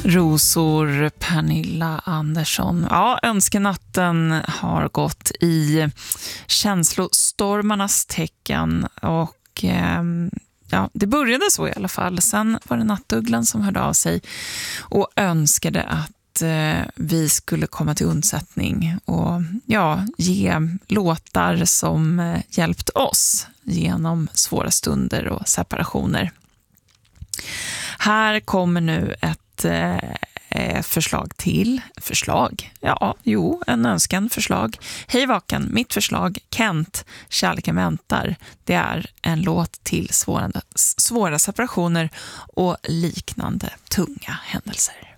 Rosor, Pernilla Andersson. Ja, önskenatten har gått i känslostormarnas tecken och ja, det började så i alla fall. Sen var det Nattugglan som hörde av sig och önskade att vi skulle komma till undsättning och ja, ge låtar som hjälpt oss genom svåra stunder och separationer. Här kommer nu ett en önskan förslag. Hej Vaken, mitt förslag, Kent, Kärleken väntar. Det är en låt till svåra separationer och liknande tunga händelser.